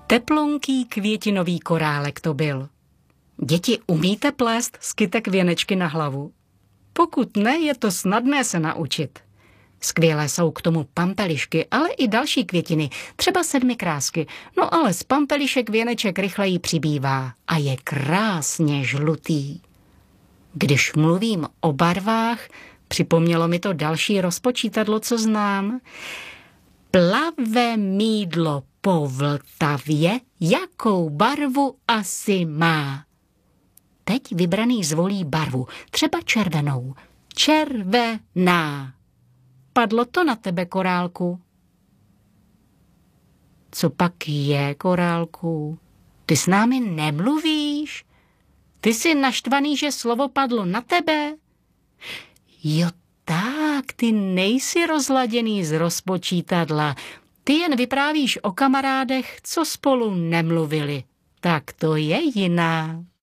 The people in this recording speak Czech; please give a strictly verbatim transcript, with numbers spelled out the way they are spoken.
Teplonký květinový korálek to byl. Děti, umíte plést skytek věnečky na hlavu? Pokud ne, je to snadné se naučit. Skvělé jsou k tomu pampelišky, ale i další květiny, třeba sedmikrásky. No ale z pampelišek věneček rychleji přibývá a je krásně žlutý. Když mluvím o barvách, připomnělo mi to další rozpočítadlo, co znám. Plave mýdlo po Vltavě, jakou barvu asi má? Teď vybraný zvolí barvu, třeba červenou. Červená. Padlo to na tebe, korálku? Co pak je, korálku? Ty s námi nemluvíš? Ty jsi naštvaný, že slovo padlo na tebe? Jo tak, ty nejsi rozladěný z rozpočítadla. Ty jen vyprávíš o kamarádech, co spolu nemluvili. Tak to je jiná.